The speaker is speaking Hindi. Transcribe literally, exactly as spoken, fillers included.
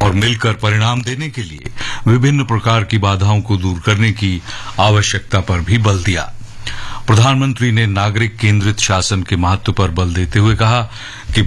और मिलकर परिणाम देने के लिए विभिन्न प्रकार की बाधाओं को दूर करने की आवश्यकता पर भी बल दिया। प्रधानमंत्री ने नागरिक केंद्रित शासन के महत्व पर बल देते हुए कहा कि